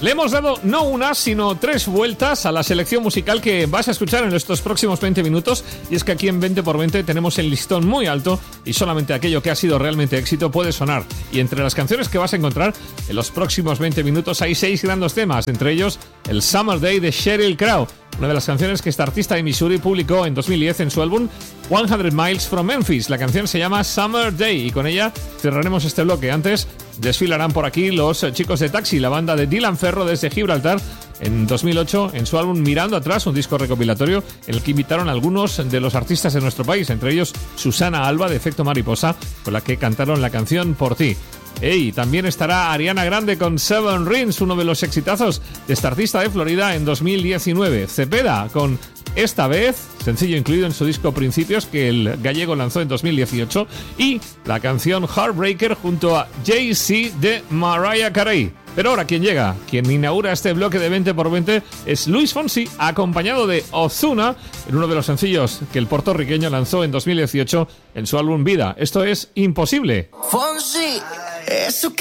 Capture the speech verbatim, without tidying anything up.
Le hemos dado no una, sino tres vueltas a la selección musical que vas a escuchar en estos próximos veinte minutos. Y es que aquí en veinte por veinte tenemos el listón muy alto y solamente aquello que ha sido realmente éxito puede sonar. Y entre las canciones que vas a encontrar en los próximos veinte minutos hay seis grandes temas, entre ellos el Summer Day de Sheryl Crow, una de las canciones que esta artista de Missouri publicó en dos mil diez en su álbum cien Miles from Memphis. La canción se llama Summer Day y con ella cerraremos este bloque. Antes desfilarán por aquí los chicos de Taxi, la banda de Dylan Ferro desde Gibraltar, en dos mil ocho en su álbum Mirando Atrás, un disco recopilatorio en el que invitaron a algunos de los artistas de nuestro país, entre ellos Susana Alba de Efecto Mariposa, con la que cantaron la canción Por Ti. Hey, también estará Ariana Grande con Seven Rings, uno de los exitazos de esta artista de Florida en dos mil diecinueve. Cepeda con Esta Vez, sencillo incluido en su disco Principios, que el gallego lanzó en dos mil dieciocho, y la canción Heartbreaker junto a Jay-Z de Mariah Carey. Pero ahora quien llega, quien inaugura este bloque de veinte por veinte es Luis Fonsi, acompañado de Ozuna en uno de los sencillos que el puertorriqueño lanzó en dos mil dieciocho en su álbum Vida. Esto es Imposible. Fonsi, eso que